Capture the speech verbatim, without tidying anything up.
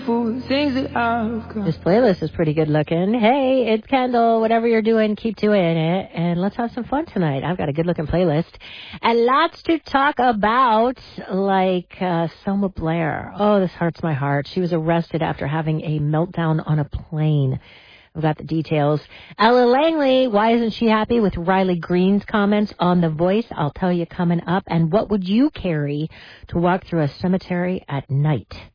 Things that I've got. This playlist is pretty good looking. Hey, it's Kendall. Whatever you're doing, keep doing it. And let's have some fun tonight. I've got a good looking playlist. And lots to talk about, like uh, Selma Blair. Oh, this hurts my heart. She was arrested after having a meltdown on a plane. I've got the details. Ella Langley, why isn't she happy with Riley Green's comments on The Voice? I'll tell you coming up. And what would you carry to walk through a cemetery at night?